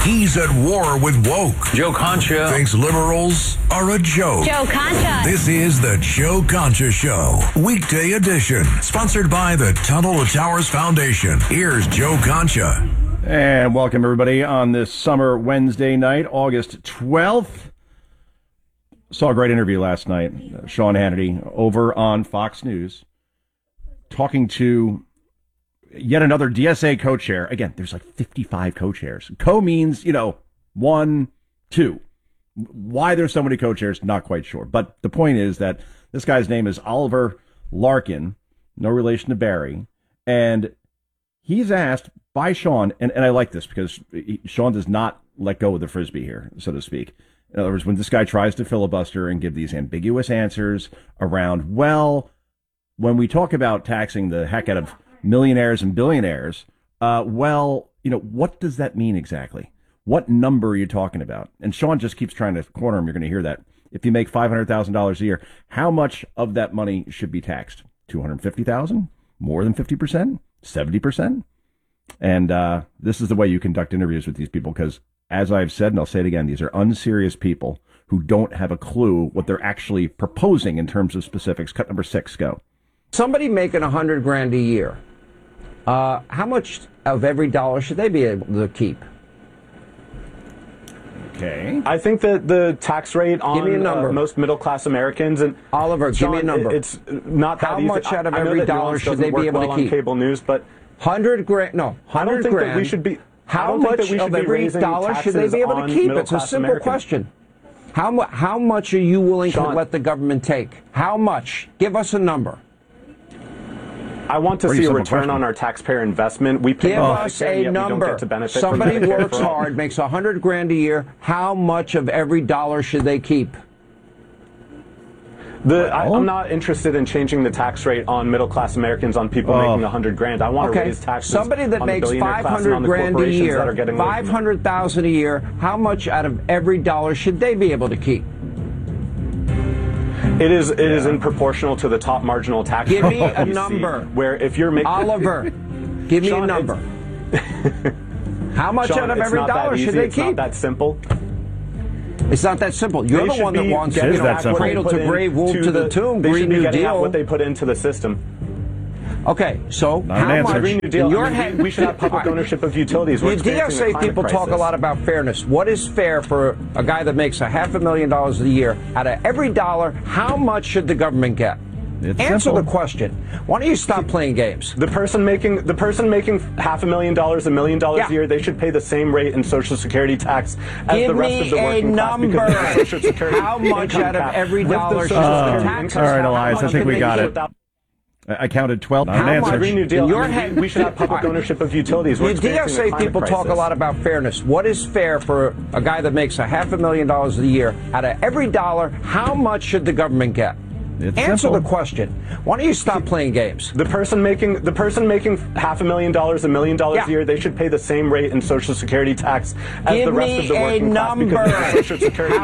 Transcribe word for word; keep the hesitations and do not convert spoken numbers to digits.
He's at war with woke. Joe Concha Thinks liberals are a joke. Joe Concha. This is the Joe Concha Show, weekday edition, sponsored by the Tunnel to Towers Foundation. Here's Joe Concha. And welcome, everybody, on this summer Wednesday night, August twelfth. Saw a great interview last night. Uh, Sean Hannity over on Fox News talking to yet another D S A co-chair. Again, there's like fifty-five co-chairs. Co means, you know, one, two. Why there's so many co-chairs, not quite sure. But the point is that this guy's name is Oliver Larkin, no relation to Barry. And he's asked by Sean, and, and I like this because he, Sean does not let go of the Frisbee here, so to speak. In other words, when this guy tries to filibuster and give these ambiguous answers around, well, when we talk about taxing the heck out of millionaires and billionaires, uh, well, you know, what does that mean exactly? What number are you talking about? And Sean just keeps trying to corner him. You're going to hear that. If you make five hundred thousand dollars a year, how much of that money should be taxed? two hundred fifty thousand dollars? More than fifty percent? seventy percent? And uh, this is the way you conduct interviews with these people because, as I've said, and I'll say it again, these are unserious people who don't have a clue what they're actually proposing in terms of specifics. Cut number six, go. Somebody making a hundred grand a year, uh, how much of every dollar should they be able to keep? Okay. I think that the tax rate Give me a on number. uh, most middle-class Americans and Oliver, Sean, give me a number. it- It's not that How easy. much out of I- I know every that dollar nuance should doesn't they be work able to well keep? on cable news, but Hundred grand? No, I don't hundred think grand. that we should be. I How don't think much that we should of be every raising dollar should they be able to taxes keep? on It's a middle-class simple Americans. question. How mu- How much are you willing Sean, to let the government take? How much? Give us a number. I want to Pretty see a simple return question. on our taxpayer investment. We pay Give more us Medicare, a yet we don't number. get to benefit Somebody from Medicare works for all. hard, makes a hundred grand a year. How much of every dollar should they keep? The, I, Well- I'm not interested in changing the tax rate on middle-class Americans, on people Oh. making a hundred grand. I want to Okay, raise taxes somebody that on the makes billionaire five class and on hundred the grand a corporations that are year, getting away from five it. hundred thousand a year. How much out of every dollar should they be able to keep? It is it is in proportional to the top marginal tax Give rate me that a we see, number. where if you're making Oliver, give me Sean, a number. How much Sean, out of it's every not that dollar easy. should they it's keep? not that simple. It's not that simple. You're They the should one that be wants getting you know, that simple. what they cradle put to in grave, womb to the tomb, They Green should be New getting out Deal. what they put into the system. Okay, so Not an how answer. much Green New Deal. in your I mean, head? we, we should have public All right. ownership of utilities. We're You D S experiencing A a climate people talk a crisis. lot about fairness. What is fair for a guy that makes a half a million dollars a year? Out of every dollar, how much should the government get? It's Answer simple. the question. Why don't you stop playing games? The person making the person making half a million dollars, a million dollars Yeah. a year, they should pay the same rate in Social Security tax as Give the rest me of the a working class number. because of the Social Security How much income out of cap. every With the dollar Social should the Security taxes- income All right, cap, Elias, how I much think can we they got do it. without- I I counted twelve. Not How an much- answer. The Green New Deal. In your I mean, head- we, we should have public All right. ownership of utilities. We're You D S experiencing A a climate people talk a crisis. lot about fairness. What is fair for a guy that makes a half a million dollars a year? Out of every dollar, how much should the government get? It's Answer simple. the question. Why don't you stop playing games? The person making the person making half a million dollars, a million dollars Yeah. a year, they should pay the same rate in Social Security tax as Give the rest me of the a working class because of the number. Social Security